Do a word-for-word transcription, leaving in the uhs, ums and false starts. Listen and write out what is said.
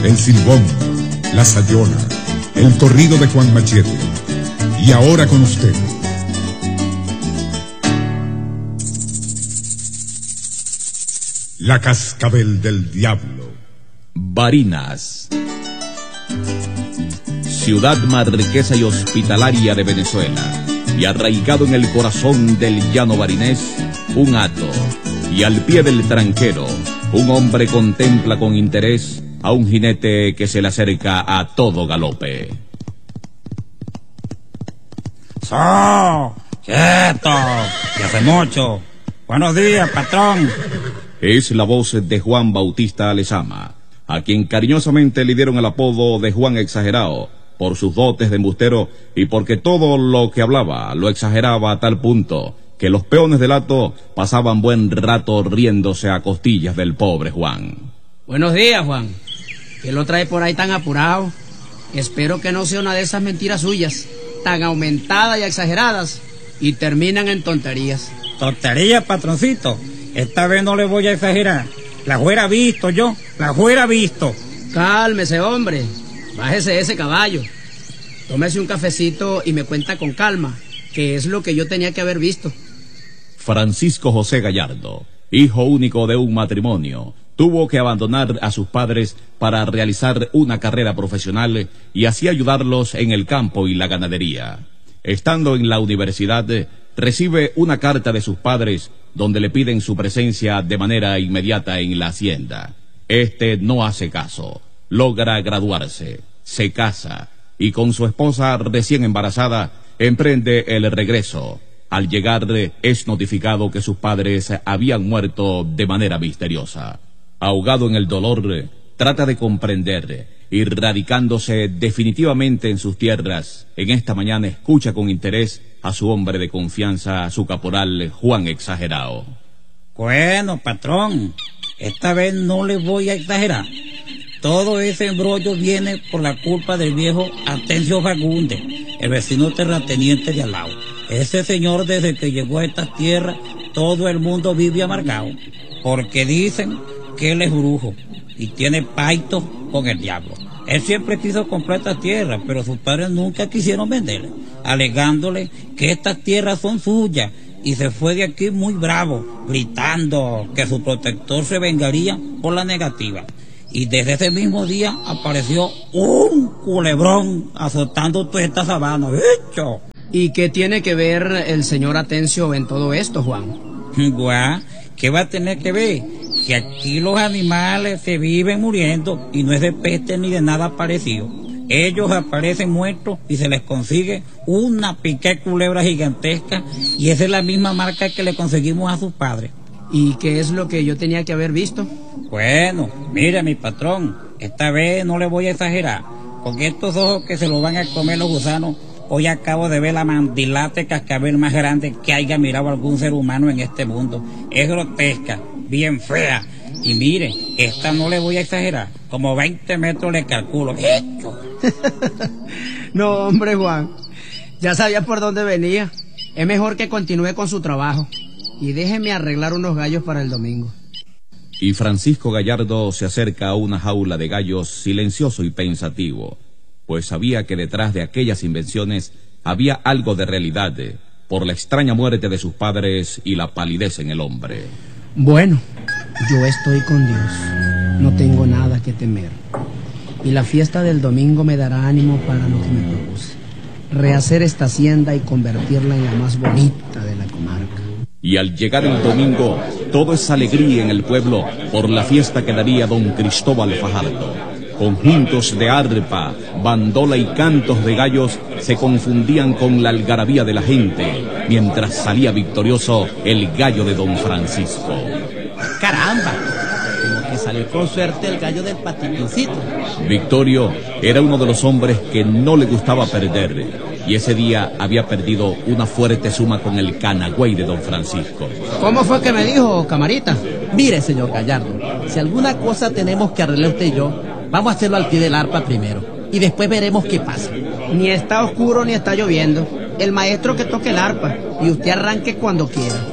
el silbón, la sayona, el corrido de Juan Machete. Y ahora con usted, la cascabel del diablo. Barinas, ciudad marquesa y hospitalaria de Venezuela, y arraigado en el corazón del llano barinés, un hato, y al pie del tranquero, un hombre contempla con interés a un jinete que se le acerca a todo galope. ¡So! ¡Quieto! ¡Ya hace mucho! ¡Buenos días, patrón! Es la voz de Juan Bautista Lezama, a quien cariñosamente le dieron el apodo de Juan Exagerado, por sus dotes de embustero y porque todo lo que hablaba lo exageraba a tal punto que los peones del hato pasaban buen rato riéndose a costillas del pobre Juan. Buenos días, Juan. ¿Qué lo trae por ahí tan apurado? Espero que no sea una de esas mentiras suyas, tan aumentadas y exageradas, y terminan en tonterías. Tonterías, patroncito. Esta vez no le voy a exagerar. La fuera visto yo, la fuera visto. Cálmese, hombre. Bájese ese caballo. Tómese un cafecito y me cuenta con calma, que es lo que yo tenía que haber visto. Francisco José Gallardo, hijo único de un matrimonio, tuvo que abandonar a sus padres para realizar una carrera profesional y así ayudarlos en el campo y la ganadería. Estando en la universidad, recibe una carta de sus padres donde le piden su presencia de manera inmediata en la hacienda. Este no hace caso, logra graduarse, se casa y con su esposa recién embarazada emprende el regreso. Al llegar es notificado que sus padres habían muerto de manera misteriosa. Ahogado en el dolor, trata de comprender y radicándose definitivamente en sus tierras, en esta mañana escucha con interés a su hombre de confianza, a su caporal Juan Exagerado. Bueno, patrón, esta vez no le voy a exagerar. Todo ese embrollo viene por la culpa del viejo Atencio Fagundes, el vecino terrateniente de al lado. Ese señor, desde que llegó a estas tierras, todo el mundo vive amargado, porque dicen que él es brujo y tiene pacto con el diablo. Él siempre quiso comprar estas tierras, pero sus padres nunca quisieron venderle, alegándole que estas tierras son suyas, y se fue de aquí muy bravo, gritando que su protector se vengaría por la negativa. Y desde ese mismo día apareció un culebrón azotando toda esta sabana. ¡Bicho! ¿Y qué tiene que ver el señor Atencio en todo esto, Juan? Guau, ¿qué va a tener que ver? Que aquí los animales se viven muriendo y no es de peste ni de nada parecido. Ellos aparecen muertos y se les consigue una piqué culebra gigantesca, y esa es la misma marca que le conseguimos a sus padres. ¿Y qué es lo que yo tenía que haber visto? Bueno, mira, mi patrón, esta vez no le voy a exagerar. Con estos ojos que se los van a comer los gusanos, hoy acabo de ver la mandilate cascabel más grande que haya mirado algún ser humano en este mundo. Es grotesca, bien fea. Y mire, esta no le voy a exagerar, como veinte metros le calculo. No, hombre, Juan, ya sabía por dónde venía. Es mejor que continúe con su trabajo y déjeme arreglar unos gallos para el domingo. Y Francisco Gallardo se acerca a una jaula de gallos silencioso y pensativo, pues sabía que detrás de aquellas invenciones había algo de realidad, por la extraña muerte de sus padres y la palidez en el hombre. Bueno, yo estoy con Dios, no tengo nada que temer, y la fiesta del domingo me dará ánimo para lo que me propuse: rehacer esta hacienda y convertirla en la más bonita de la comarca. Y al llegar el domingo, todo es alegría en el pueblo por la fiesta que daría don Cristóbal Fajardo. Conjuntos de arpa, bandola y cantos de gallos se confundían con la algarabía de la gente, mientras salía victorioso el gallo de don Francisco. ¡Caramba! Como que salió con suerte el gallo del Patitincito. Victorio era uno de los hombres que no le gustaba perder, y ese día había perdido una fuerte suma con el canagüey de don Francisco. ¿Cómo fue que me dijo, camarita? Mire, señor Gallardo, si alguna cosa tenemos que arreglar usted y yo, vamos a hacerlo al pie del arpa primero, y después veremos qué pasa. Ni está oscuro ni está lloviendo. El maestro que toque el arpa, y usted arranque cuando quiera.